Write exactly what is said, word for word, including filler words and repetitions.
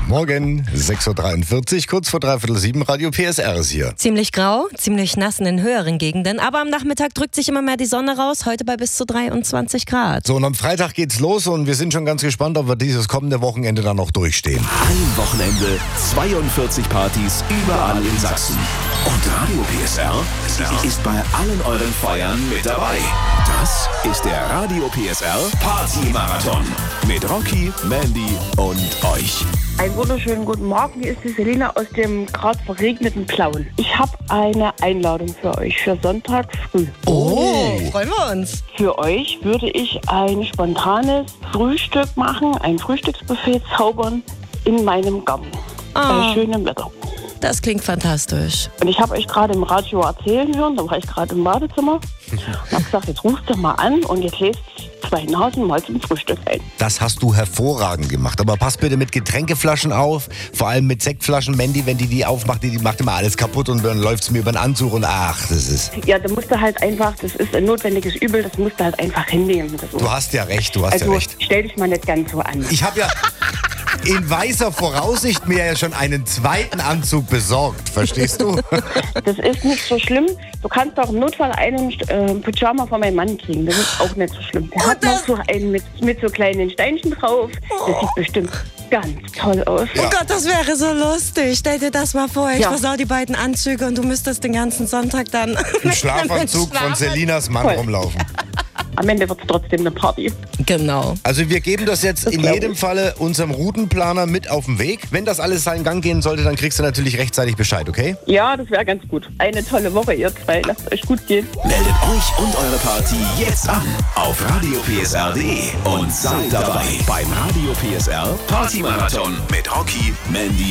Morgen, sechs Uhr dreiundvierzig, kurz vor dreiviertel sieben, Radio P S R ist hier. Ziemlich grau, ziemlich nass in den höheren Gegenden, aber am Nachmittag drückt sich immer mehr die Sonne raus, heute bei bis zu dreiundzwanzig Grad. So, und am Freitag geht's los und wir sind schon ganz gespannt, ob wir dieses kommende Wochenende dann noch durchstehen. Ein Wochenende, zweiundvierzig Partys überall in Sachsen. Und Radio P S R ist bei allen euren Feiern mit dabei. Das ist der Radio P S R Party-Marathon mit Rocky, Mandy und euch. Einen wunderschönen guten Morgen, hier ist die Selina aus dem gerade verregneten Plauen. Ich habe eine Einladung für euch für Sonntag früh. Oh, freuen wir uns. Für euch würde ich ein spontanes Frühstück machen, ein Frühstücksbuffet zaubern in meinem Garten. Bei schönem Wetter. Das klingt fantastisch. Und ich habe euch gerade im Radio erzählen hören, da war ich gerade im Badezimmer und habe gesagt, jetzt rufst du mal an und jetzt lässt zwei Nasen mal zum Frühstück ein. Das hast du hervorragend gemacht. Aber pass bitte mit Getränkeflaschen auf, vor allem mit Sektflaschen. Mandy, wenn die die aufmacht, die, die macht immer alles kaputt und dann läuft's mir über den Anzug und ach, das ist... Ja, da musst du halt einfach, das ist ein notwendiges Übel, das musst du halt einfach hinnehmen. Das Du hast ja recht, du hast also, ja recht. stell dich mal nicht ganz so an. Ich habe ja in weiser Voraussicht mir ja schon einen zweiten Anzug besorgt, verstehst du? Das ist nicht so schlimm. Du kannst auch im Notfall einen äh, Pyjama von meinem Mann kriegen. Das ist auch nicht so schlimm. Der hat noch so einen mit, mit so kleinen Steinchen drauf. Das sieht bestimmt ganz toll aus. Oh Gott, das wäre so lustig. Stell dir das mal vor, ich Ja. versau die beiden Anzüge und du müsstest den ganzen Sonntag dann Im Schlafanzug von Selinas Mann Voll. rumlaufen. Am Ende wird es trotzdem eine Party. Genau. Also wir geben das jetzt Das in glaub jedem ich. Falle unserem Routenplaner mit auf den Weg. Wenn das alles seinen Gang gehen sollte, dann kriegst du natürlich rechtzeitig Bescheid, okay? Ja, das wäre ganz gut. Eine tolle Woche, ihr zwei. Lasst euch gut gehen. Meldet euch und eure Party jetzt an auf radio p s r punkt d e und seid dabei beim Radio P S R Party-Marathon mit Rocky, Mandy